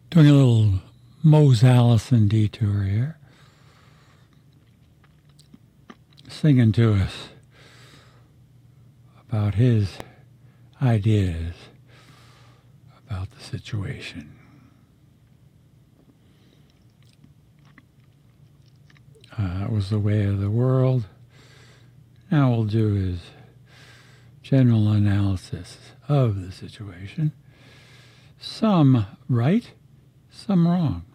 Doing a little Mose Allison detour here. Singing to us about his ideas about the situation. That was the way of the world. Now we'll do his general analysis of the situation. Some right, some wrong.